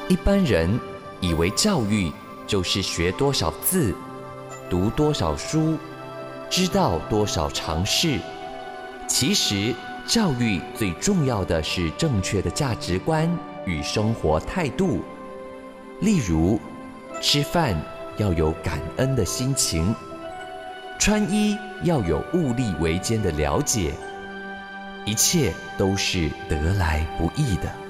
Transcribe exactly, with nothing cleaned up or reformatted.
一般人以为教育就是学多少字，读多少书，知道多少常识。其实，教育最重要的是正确的价值观与生活态度。例如，吃饭要有感恩的心情，穿衣要有物力维艰的了解，一切都是得来不易的。